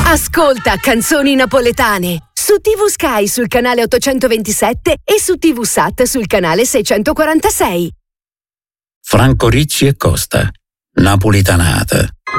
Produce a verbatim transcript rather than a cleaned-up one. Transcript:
Ascolta Canzoni Napoletane su T V Sky sul canale ottocentoventisette e su T V Sat sul canale seicentoquarantasei. Franco Ricci e Costa, Napolitanata.